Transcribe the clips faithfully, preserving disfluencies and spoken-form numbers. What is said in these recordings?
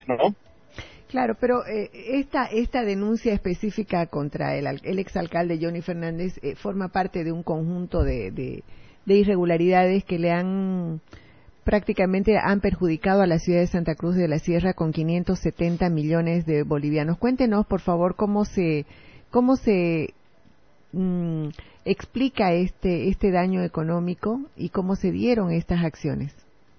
¿no? Claro, pero eh, esta esta denuncia específica contra el, el exalcalde Johnny Fernández eh, forma parte de un conjunto de, de, de irregularidades que le han prácticamente han perjudicado a la ciudad de Santa Cruz de la Sierra con quinientos setenta millones de bolivianos. Cuéntenos, por favor, cómo se cómo se mm, explica este este daño económico y cómo se dieron estas acciones.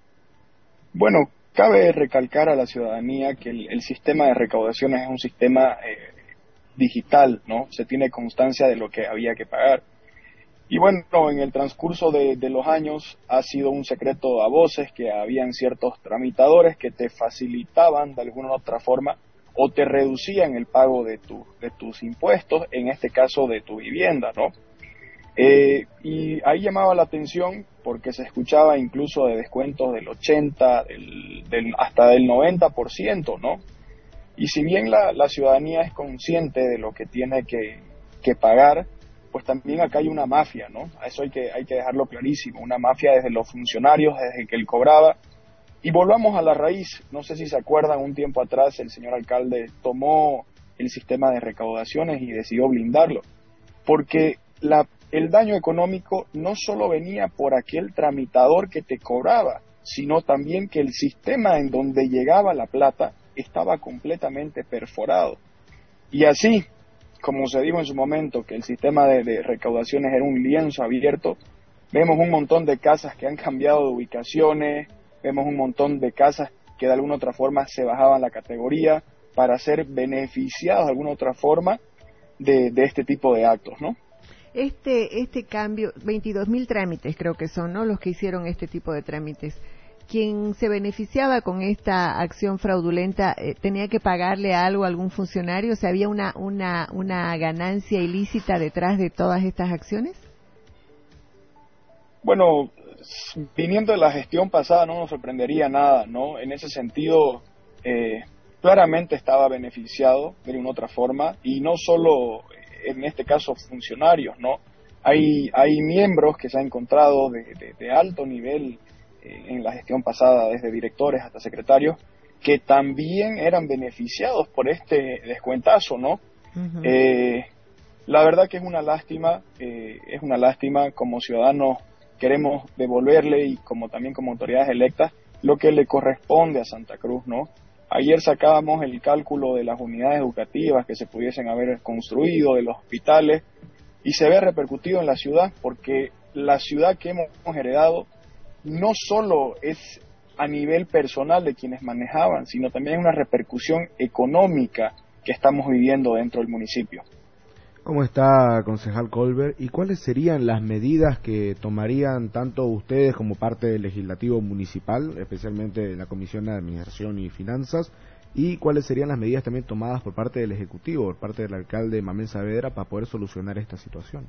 Bueno, cabe recalcar a la ciudadanía que el, el sistema de recaudaciones es un sistema eh, digital, ¿no? Se tiene constancia de lo que había que pagar. Y bueno, en el transcurso de, de los años ha sido un secreto a voces que habían ciertos tramitadores que te facilitaban de alguna u otra forma o te reducían el pago de, tu, de tus impuestos, en este caso de tu vivienda, ¿no? Eh, y ahí llamaba la atención porque se escuchaba incluso de descuentos del ochenta, del, del, hasta del noventa por ciento, ¿no? Y si bien la, la ciudadanía es consciente de lo que tiene que, que pagar, pues también acá hay una mafia, ¿no? A eso hay que, hay que dejarlo clarísimo, una mafia desde los funcionarios, desde que él cobraba. Y volvamos a la raíz, no sé si se acuerdan, un tiempo atrás el señor alcalde tomó el sistema de recaudaciones y decidió blindarlo, porque la el daño económico no solo venía por aquel tramitador que te cobraba, sino también que el sistema en donde llegaba la plata estaba completamente perforado. Y así, como se dijo en su momento, que el sistema de, de recaudaciones era un lienzo abierto, vemos un montón de casas que han cambiado de ubicaciones, vemos un montón de casas que de alguna otra forma se bajaban la categoría para ser beneficiados de alguna otra forma de, de este tipo de actos, ¿no? Este este cambio, veintidós mil trámites creo que son, ¿no? Los que hicieron este tipo de trámites. Quien se beneficiaba con esta acción fraudulenta, eh, ¿tenía que pagarle algo a algún funcionario? O sea, ¿había una, una, una ganancia ilícita detrás de todas estas acciones? Bueno, viniendo de la gestión pasada no nos sorprendería nada, ¿no? En ese sentido, eh, claramente estaba beneficiado de una otra forma, y no solo en este caso funcionarios, ¿no? Hay, hay miembros que se han encontrado de, de, de alto nivel eh, en la gestión pasada, desde directores hasta secretarios, que también eran beneficiados por este descuentazo, ¿no? Uh-huh. Eh, la verdad que es una lástima, eh, es una lástima. Como ciudadanos queremos devolverle, y como también como autoridades electas, lo que le corresponde a Santa Cruz, ¿no? Ayer sacábamos el cálculo de las unidades educativas que se pudiesen haber construido, de los hospitales, y se ve repercutido en la ciudad, porque la ciudad que hemos heredado no solo es a nivel personal de quienes manejaban, sino también una repercusión económica que estamos viviendo dentro del municipio. ¿Cómo está, concejal Colbert? ¿Y cuáles serían las medidas que tomarían tanto ustedes como parte del Legislativo Municipal, especialmente la Comisión de Administración y Finanzas, y cuáles serían las medidas también tomadas por parte del Ejecutivo, por parte del alcalde Mamén Saavedra, para poder solucionar esta situación?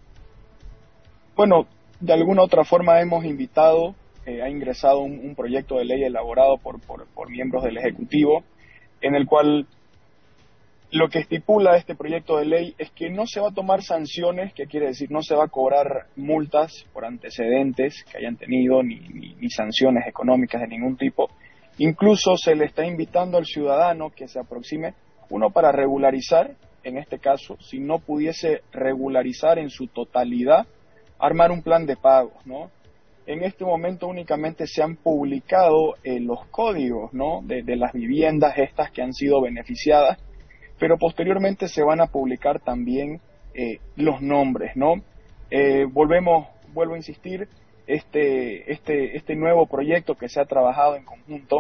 Bueno, de alguna otra forma hemos invitado, eh, ha ingresado un, un proyecto de ley elaborado por, por, por miembros del Ejecutivo, en el cual lo que estipula este proyecto de ley es que no se va a tomar sanciones, que quiere decir no se va a cobrar multas por antecedentes que hayan tenido, ni, ni, ni sanciones económicas de ningún tipo. Incluso se le está invitando al ciudadano que se aproxime, uno, para regularizar, en este caso, si no pudiese regularizar en su totalidad, armar un plan de pagos, ¿no? En este momento únicamente se han publicado eh, los códigos, ¿no?, de, de las viviendas estas que han sido beneficiadas, pero posteriormente se van a publicar también eh, los nombres, ¿no? Eh, volvemos, vuelvo a insistir, este, este, este nuevo proyecto que se ha trabajado en conjunto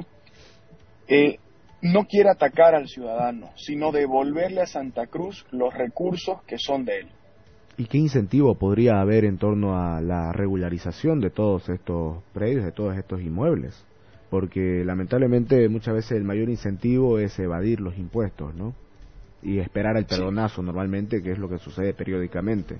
eh, no quiere atacar al ciudadano, sino devolverle a Santa Cruz los recursos que son de él. ¿Y qué incentivo podría haber en torno a la regularización de todos estos predios, de todos estos inmuebles? Porque lamentablemente muchas veces el mayor incentivo es evadir los impuestos, ¿no? Y esperar el perdonazo, sí, normalmente, que es lo que sucede periódicamente.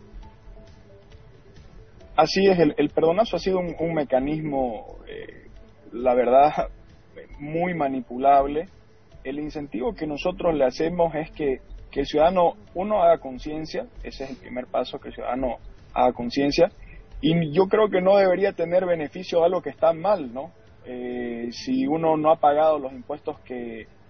Así es, el, el perdonazo ha sido un, un mecanismo, eh, la verdad, muy manipulable. El incentivo que nosotros le hacemos es que, que el ciudadano, uno, haga conciencia, ese es el primer paso, que el ciudadano haga conciencia, y yo creo que no debería tener beneficio de algo que está mal, ¿no? Eh, si uno no ha pagado los impuestos que